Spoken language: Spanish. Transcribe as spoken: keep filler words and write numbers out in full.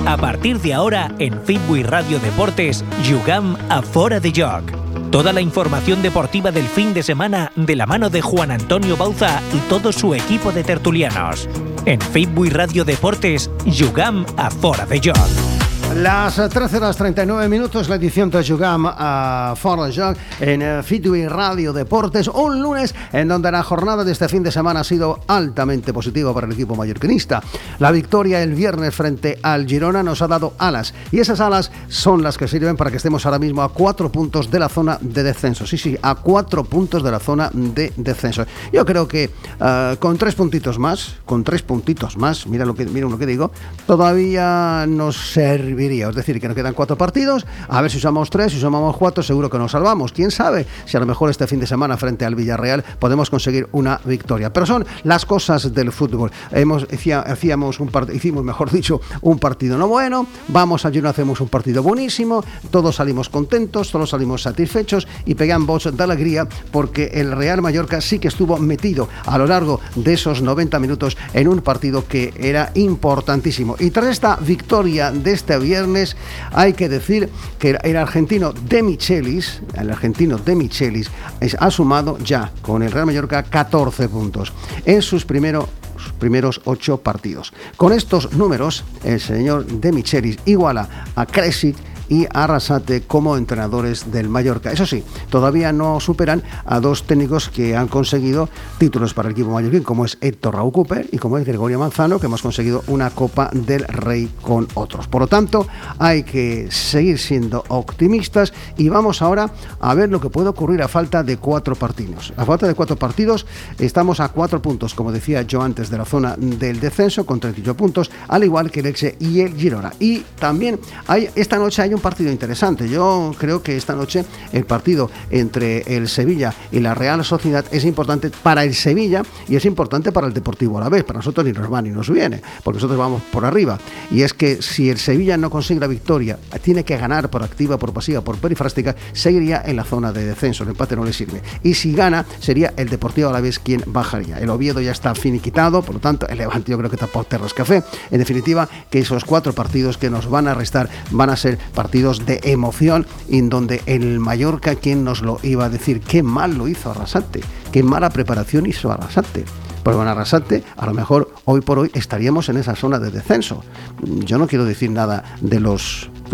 A partir de ahora, en Fitbui Radio Deportes, jugam a Fora de Joc. Toda la información deportiva del fin de semana de la mano de Juan Antonio Bauza y todo su equipo de tertulianos. En Fitbui Radio Deportes, jugam a Fora de Joc. Las trece horas treinta y nueve minutos, la edición de Jugam a Fora de Joc en Fitbui Radio Deportes, un lunes en donde la jornada de este fin de semana ha sido altamente positiva para el equipo mallorquinista. La victoria el viernes frente al Girona nos ha dado alas, y esas alas son las que sirven para que estemos ahora mismo a cuatro puntos de la zona de descenso. Sí, sí, a cuatro puntos de la zona de descenso. Yo creo que uh, con tres puntitos más, con tres puntitos más, mira lo que, mira lo que digo, todavía nos serviría. Es decir, que nos quedan cuatro partidos, a ver si sumamos tres, si sumamos cuatro, seguro que nos salvamos. Quién sabe si a lo mejor este fin de semana frente al Villarreal podemos conseguir una victoria. Pero son las cosas del fútbol. Hemos, hacíamos un part- hicimos, mejor dicho, un partido no bueno, vamos allí, no hacemos un partido buenísimo, todos salimos contentos, todos salimos satisfechos y pegan voz de alegría porque el Real Mallorca sí que estuvo metido a lo largo de esos noventa minutos en un partido que era importantísimo. Y tras esta victoria de este viernes, hay que decir que el argentino De Michelis, el argentino De Michelis es, ha sumado ya con el Real Mallorca catorce puntos en sus primeros primeros ocho partidos. Con estos números, el señor De Michelis iguala a Kresic y a Arrasate como entrenadores del Mallorca. Eso sí, todavía no superan a dos técnicos que han conseguido títulos para el equipo mallorquín, como es Héctor Raúl Cooper y como es Gregorio Manzano, que hemos conseguido una Copa del Rey con otros. Por lo tanto, hay que seguir siendo optimistas y vamos ahora a ver lo que puede ocurrir a falta de cuatro partidos. A falta de cuatro partidos, estamos a cuatro puntos, como decía yo antes, de la zona del descenso, con treinta y ocho puntos, al igual que el Elche y el Girona. Y también hay, esta noche hay un partido interesante. Yo creo que esta noche el partido entre el Sevilla y la Real Sociedad es importante para el Sevilla y es importante para el Deportivo Alavés. Para nosotros ni nos va ni nos viene, porque nosotros vamos por arriba. Y es que si el Sevilla no consigue la victoria, tiene que ganar por activa, por pasiva, por perifrástica, seguiría en la zona de descenso. El empate no le sirve. Y si gana, sería el Deportivo Alavés quien bajaría. El Oviedo ya está finiquitado, por lo tanto, el Levante yo creo que tampoco te rascafé. En definitiva, que esos cuatro partidos que nos van a restar van a ser partidos partidos de emoción, en donde el Mallorca, ¿quién nos lo iba a decir? Qué mal lo hizo Arrasate, qué mala preparación hizo Arrasate. Pero con Arrasate, a lo mejor hoy por hoy estaríamos en esa zona de descenso. Yo no quiero decir nada de los